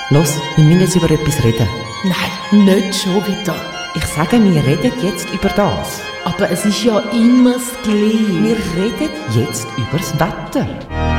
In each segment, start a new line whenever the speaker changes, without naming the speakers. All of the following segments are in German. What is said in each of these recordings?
Los, wir müssen jetzt über etwas reden.
Nein, nicht schon wieder.
Ich sage, wir reden jetzt über das.
Aber es ist ja immer das Gleiche.
Wir reden jetzt über das Wetter.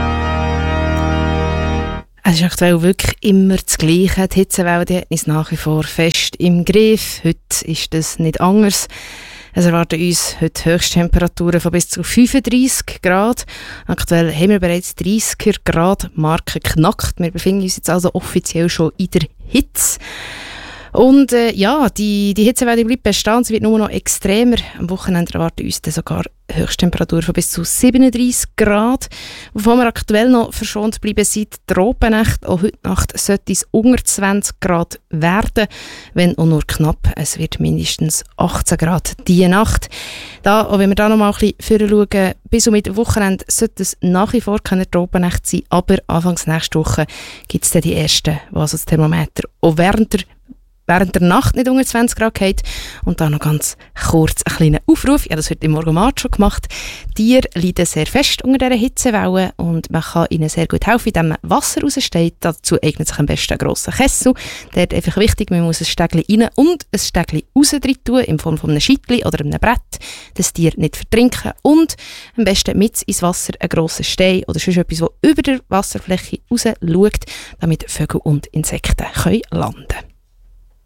Es ist aktuell wirklich immer das Gleiche. Die Hitzewelle die hat uns nach wie vor fest im Griff. Heute ist das nicht anders. Es erwarten uns heute Höchsttemperaturen von bis zu 35 Grad. Aktuell haben wir bereits 30er Grad Marke geknackt. Wir befinden uns jetzt also offiziell schon in der Hitze. Und die Hitzewelle bleibt bestehen, sie wird nur noch extremer. Am Wochenende erwarten uns dann sogar Höchsttemperaturen von bis zu 37 Grad. Wovon wir aktuell noch verschont bleiben sind die Tropennacht. Auch heute Nacht sollte es unter 20 Grad werden, wenn auch nur knapp. Es wird mindestens 18 Grad diese Nacht. Auch wenn wir da noch mal ein bisschen schauen, bis und mit dem Wochenende sollte es nach wie vor keine Tropennacht sein, aber anfangs nächste Woche gibt es dann die ersten, wo also das Thermometer auch während der Nacht nicht unter 20 Grad geht. Und dann noch ganz kurz einen kleinen Aufruf. Ja, das wird im Morgenmarkt schon gemacht. Tiere leiden sehr fest unter dieser Hitzewelle und man kann ihnen sehr gut helfen, indem man Wasser raussteht. Dazu eignet sich am besten ein grosser Kessel. Der ist einfach wichtig, man muss ein Stägli rein und ein Stägli raus drin tun, in Form von einem Scheitli oder einem Brett. Das Tier nicht vertrinken und am besten mit ins Wasser einen grossen Stein oder sonst etwas, das über der Wasserfläche raus schaut, damit Vögel und Insekten können landen können.